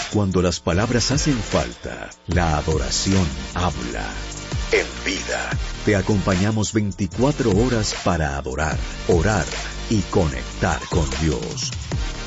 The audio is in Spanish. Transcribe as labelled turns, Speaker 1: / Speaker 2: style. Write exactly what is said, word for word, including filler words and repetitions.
Speaker 1: Cuando las palabras hacen falta, la adoración habla. En Vida, te acompañamos veinticuatro horas para adorar, orar y conectar con Dios.